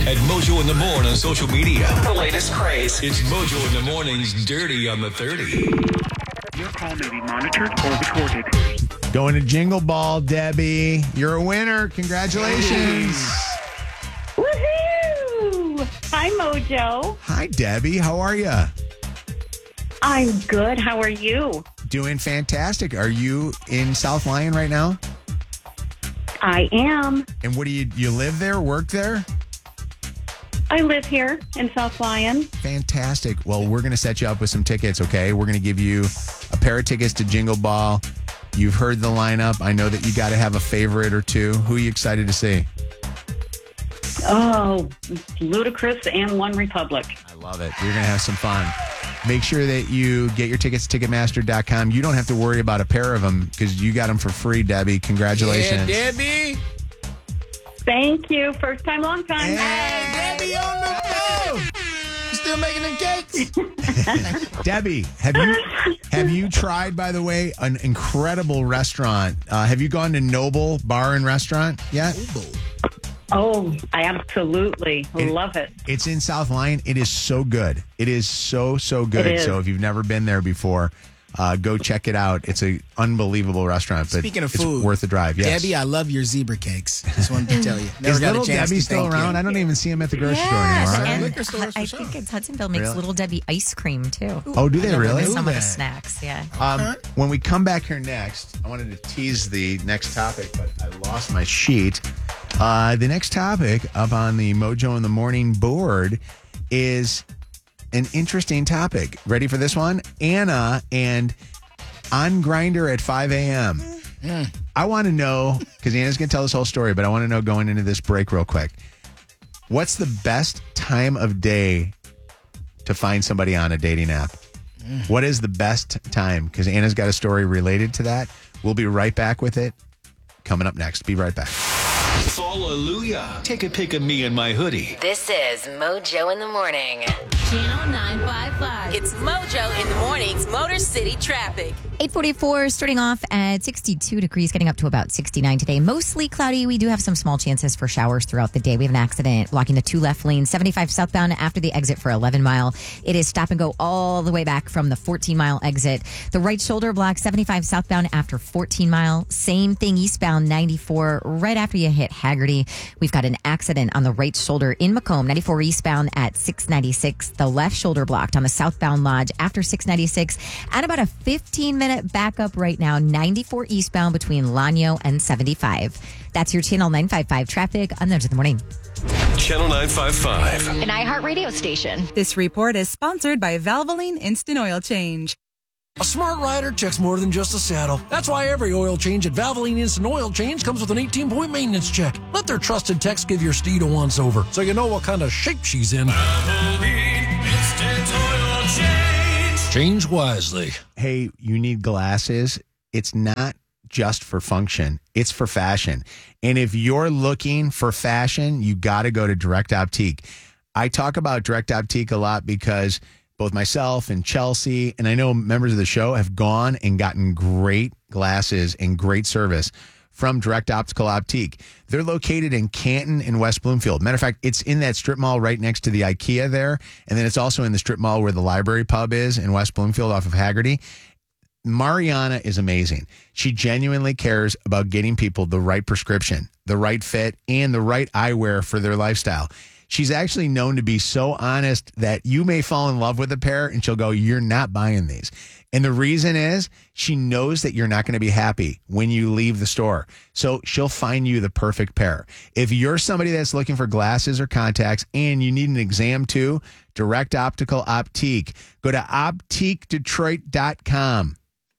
At Mojo in the Morning on social media. The latest craze. It's Mojo in the Morning's Dirty on the 30. Your call may be monitored or recorded. Going to Jingle Ball, Debbie. You're a winner. Congratulations. Woohoo! Hi, Mojo. Hi, Debbie. How are you? I'm good. How are you? Doing fantastic. Are you in South Lyon right now? I am. And what do you live there, work there? I live here in South Lyon. Fantastic. Well, we're going to set you up with some tickets, okay? We're going to give you a pair of tickets to Jingle Ball. You've heard the lineup. I know that you got to have a favorite or two. Who are you excited to see? Oh, Ludacris and One Republic. I love it. You're going to have some fun. Make sure that you get your tickets at Ticketmaster.com. You don't have to worry about a pair of them because you got them for free, Debbie. Congratulations. Yeah, Debbie. Thank you. First time, long time. Hey, Debbie on the phone. You still making them cakes? Debbie, have you tried, by the way, an incredible restaurant? Have you gone to Noble Bar and Restaurant yet? Oh, I absolutely love it. It's in South Lyon. It is so good. It is so good. It is. So if you've never been there before, go check it out. It's an unbelievable restaurant. But Speaking of it's food, worth the drive. Yes. Debbie, I love your zebra cakes. Just wanted to tell you. Never Is got little a chance Debbie to still thank around? you. I don't even see him at the grocery store Yes, anymore. and Liquor stores for I sure. think it's Hudsonville makes Really? Little Debbie ice cream too. Oh, do they really? With some of the that. snacks, yeah. When we come back here next, I wanted to tease the next topic, but I lost my sheet. The next topic up on the Mojo in the Morning board is an interesting topic. Ready for this one? Anna and on Grindr at 5 a.m. I want to know, because Anna's going to tell this whole story, but I want to know going into this break real quick. What's the best time of day to find somebody on a dating app? What is the best time? Because Anna's got a story related to that. We'll be right back with it. Coming up next. Be right back. Hallelujah. Take a pic of me in my hoodie. This is Mojo in the Morning. Channel 955. It's Mojo in the Morning's Motor City Traffic. 8:44, starting off at 62 degrees, getting up to about 69 today. Mostly cloudy. We do have some small chances for showers throughout the day. We have an accident blocking the 2 left lanes, 75 southbound after the exit for 11 Mile. It is stop and go all the way back from the 14 Mile exit. The right shoulder block, 75 southbound after 14 Mile. Same thing eastbound 94 right after you hit Haggerty. We've got an accident on the right shoulder in Macomb, 94 eastbound at 696. The left shoulder blocked on the southbound Lodge after 696. And about a 15-minute backup right now, 94 eastbound between Lanyo and 75. That's your Channel 955 traffic on Mojo in the Morning. Channel 955. An iHeartRadio station. This report is sponsored by Valvoline Instant Oil Change. A smart rider checks more than just a saddle. That's why every oil change at Valvoline Instant Oil Change comes with an 18-point maintenance check. Let their trusted techs give your steed a once-over so you know what kind of shape she's in. Valvoline Instant Oil Change. Change wisely. Hey, you need glasses. It's not just for function. It's for fashion. And if you're looking for fashion, you got to go to Direct Optique. I talk about Direct Optique a lot because both myself and Chelsea, and I know members of the show have gone and gotten great glasses and great service from Direct Optical Optique. They're located in Canton and West Bloomfield. Matter of fact, it's in that strip mall right next to the IKEA there. And then it's also in the strip mall where the Library Pub is in West Bloomfield off of Haggerty. Mariana is amazing. She genuinely cares about getting people the right prescription, the right fit, and the right eyewear for their lifestyle. She's actually known to be so honest that you may fall in love with a pair and she'll go, you're not buying these. And the reason is she knows that you're not going to be happy when you leave the store. So she'll find you the perfect pair. If you're somebody that's looking for glasses or contacts and you need an exam too, Direct Optical Optique. Go to OptiqueDetroit.com.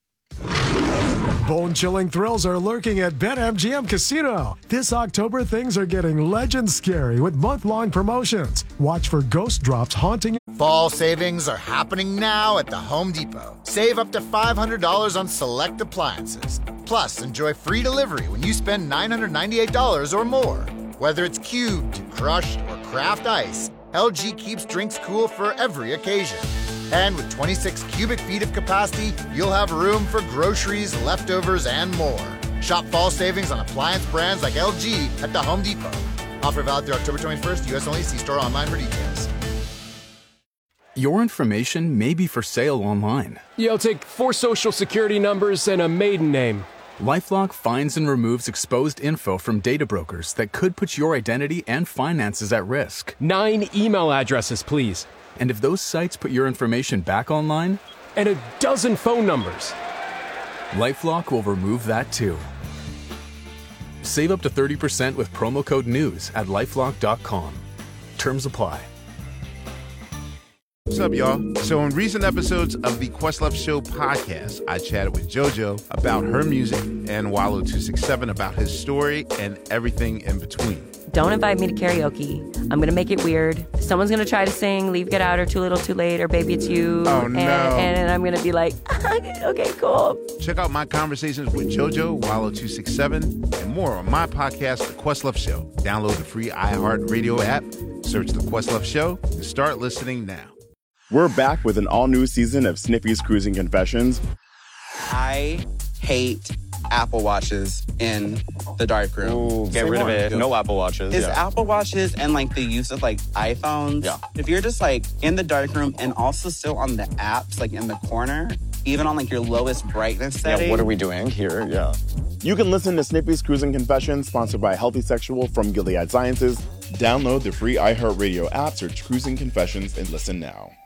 Bone-chilling thrills are lurking at BetMGM Casino. This October, things are getting legend scary with month-long promotions. Watch for ghost drops haunting. Fall savings are happening now at the Home Depot. Save up to $500 on select appliances. Plus, enjoy free delivery when you spend $998 or more. Whether it's cubed, crushed, or craft ice, LG keeps drinks cool for every occasion. And with 26 cubic feet of capacity, you'll have room for groceries, leftovers, and more. Shop fall savings on appliance brands like LG at the Home Depot. Offer valid through October 21st. U.S. only. See store online for details. Your information may be for sale online. Yeah, I'll take 4 social security numbers and a maiden name. LifeLock finds and removes exposed info from data brokers that could put your identity and finances at risk. 9 email addresses, please. And if those sites put your information back online? And a dozen phone numbers. LifeLock will remove that too. Save up to 30% with promo code NEWS at LifeLock.com. Terms apply. What's up, y'all? So in recent episodes of the Questlove Show podcast, I chatted with JoJo about her music and Wallow267 about his story and everything in between. Don't invite me to karaoke. I'm going to make it weird. Someone's going to try to sing Leave, Get Out, or Too Little, Too Late, or Baby It's You. Oh, no. And I'm going to be like, okay, cool. Check out my conversations with JoJo, Wallow267, and more on my podcast, The Questlove Show. Download the free iHeartRadio app, search The Questlove Show, and start listening now. We're back with an all-new season of Snippy's Cruising Confessions. I hate Apple Watches in the darkroom. Ooh, get rid of it. No Apple Watches. Is Apple Watches and like the use of like iPhones. Yeah. If you're just like in the darkroom and also still on the apps, like in the corner, even on like your lowest brightness setting. Yeah, what are we doing here? Yeah. You can listen to Snippy's Cruising Confessions, sponsored by Healthy Sexual from Gilead Sciences. Download the free iHeartRadio app, search Cruising Confessions, and listen now.